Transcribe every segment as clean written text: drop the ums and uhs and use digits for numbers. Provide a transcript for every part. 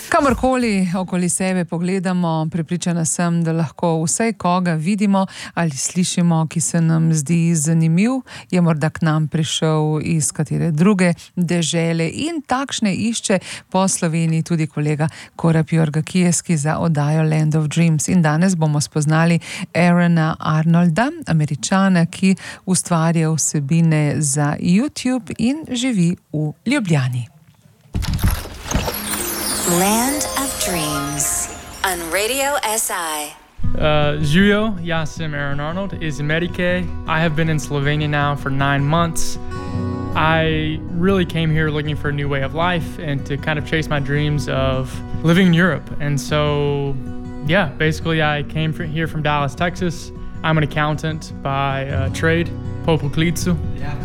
Kamorkoli okoli sebe pogledamo, prepričana sem, da lahko vsaj koga vidimo ali slišimo, ki se nam zdi zanimiv, je morda k nam prišel iz katere druge dežele in takšne išče po Sloveniji tudi kolega Korab Jorgakijevski za oddajo Land of Dreams. In danes bomo spoznali Aarona Arnolda, Američana, ki ustvarja vsebine za YouTube in živi v Ljubljani. Land of Dreams on Radio SI. Živijo, jaz sem Aaron Arnold iz Amerike. I have been in Slovenia now for 9 months. I really came here looking for a new way of life and to kind of chase my dreams of living in Europe. And so, yeah, basically I came here from Dallas, Texas. I'm an accountant by trade, po poklicu.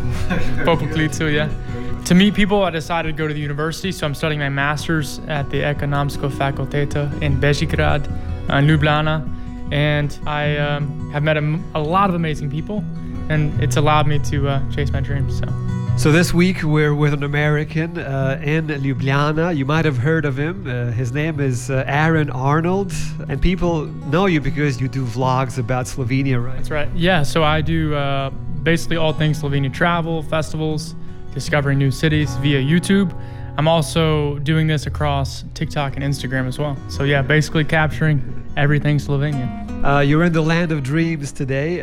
Po poklicu, yeah. To meet people, I decided to go to the university, so I'm studying my master's at the Ekonomska fakulteta in Bežigrad, Ljubljana, and I have met a lot of amazing people, and it's allowed me to chase my dreams. So this week we're with an American in Ljubljana. You might have heard of him. His name is Aaron Arnold, and people know you because you do vlogs about Slovenia, right? That's right. Yeah, so I do basically all things Slovenia: travel, festivals, discovering new cities via YouTube. I'm also doing this across TikTok and Instagram as well. So yeah, basically capturing everything Slovenian. You're in the Land of Dreams today.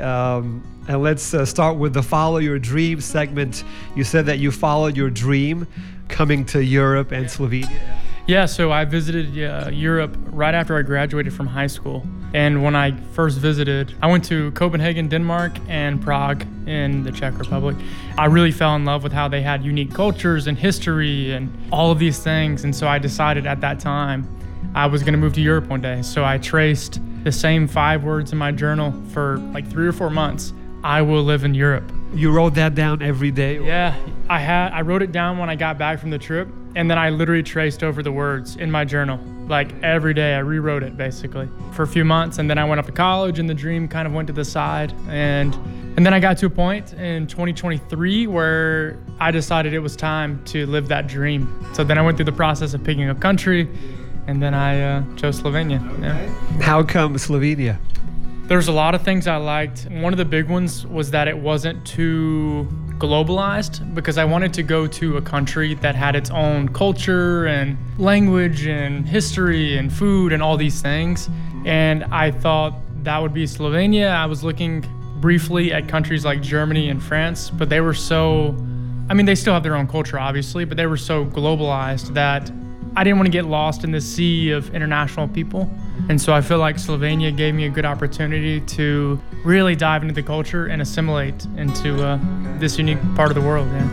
And let's start with the Follow Your Dream segment. You said that you followed your dream coming to Europe and Slovenia. Yeah, so I visited Europe right after I graduated from high school. And when I first visited, I went to Copenhagen, Denmark, and Prague in the Czech Republic. I really fell in love with how they had unique cultures and history and all of these things. And so I decided at that time I was going to move to Europe one day. So I traced the same 5 words in my journal for like 3 or 4 months. I will live in Europe. You wrote that down every day? Yeah, I wrote it down when I got back from the trip, and then I literally traced over the words in my journal. Like every day I rewrote it basically for a few months, and then I went up to college and the dream kind of went to the side, and then I got to a point in 2023 where I decided it was time to live that dream. So then I went through the process of picking a country, and then I chose Slovenia. Okay. Yeah. How come Slovenia? There's a lot of things I liked. One of the big ones was that it wasn't too globalized, because I wanted to go to a country that had its own culture and language and history and food and all these things. And I thought that would be Slovenia. I was looking briefly at countries like Germany and France, but they were so, I mean, they still have their own culture, obviously, but they were so globalized that I didn't want to get lost in the sea of international people. And so I feel like Slovenia gave me a good opportunity to really dive into the culture and assimilate into this unique part of the world. Yeah.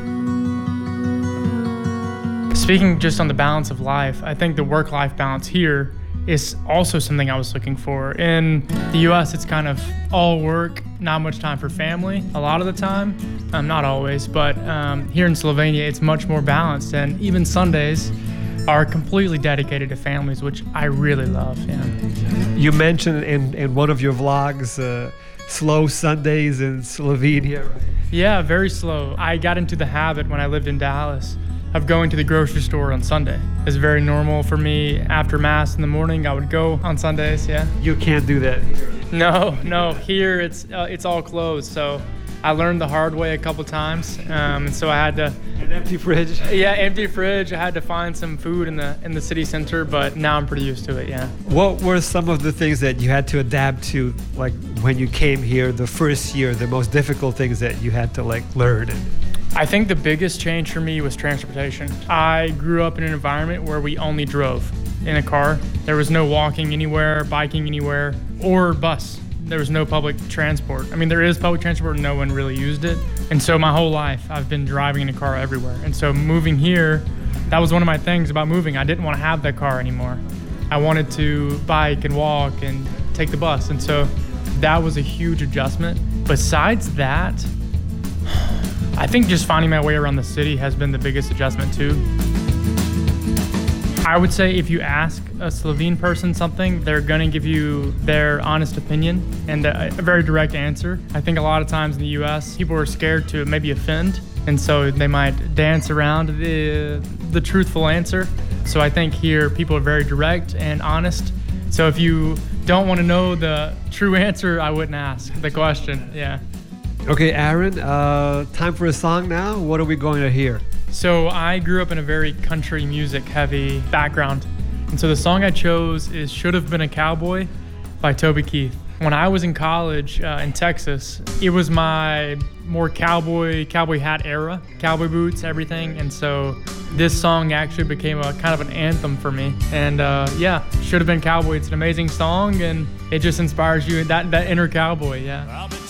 Speaking just on the balance of life, I think the work-life balance here is also something I was looking for. In the US, it's kind of all work, not much time for family a lot of the time. Not always, but here in Slovenia, it's much more balanced. And even Sundays are completely dedicated to families, which I really love. Yeah. You mentioned in one of your vlogs slow Sundays in Slovenia. Yeah, very slow. I got into the habit when I lived in Dallas of going to the grocery store on Sunday. It's very normal for me. After Mass in the morning, I would go on Sundays, yeah. You can't do that here. No. Here it's all closed, so I learned the hard way a couple times, and so I had to... An empty fridge? Yeah, empty fridge. I had to find some food in the city center, but now I'm pretty used to it, yeah. What were some of the things that you had to adapt to, like when you came here the first year, the most difficult things that you had to like learn? I think the biggest change for me was transportation. I grew up in an environment where we only drove in a car. There was no walking anywhere, biking anywhere, or bus. There was no public transport. I mean, there is public transport, and no one really used it. And so my whole life, I've been driving in a car everywhere. And so moving here, that was one of my things about moving. I didn't want to have that car anymore. I wanted to bike and walk and take the bus. And so that was a huge adjustment. Besides that, I think just finding my way around the city has been the biggest adjustment too. I would say if you ask a Slovene person something, they're gonna give you their honest opinion and a very direct answer. I think a lot of times in the US, people are scared to maybe offend, and so they might dance around the truthful answer. So I think here people are very direct and honest. So if you don't want to know the true answer, I wouldn't ask the question. Yeah. Okay, Aaron, time for a song now. What are we going to hear? So I grew up in a very country music heavy background. And so the song I chose is Should Have Been a Cowboy by Toby Keith. When I was in college in Texas, it was my more cowboy hat era, cowboy boots, everything. And so this song actually became a kind of an anthem for me. And yeah, Should Have Been Cowboy. It's an amazing song, and it just inspires you, that inner cowboy, yeah.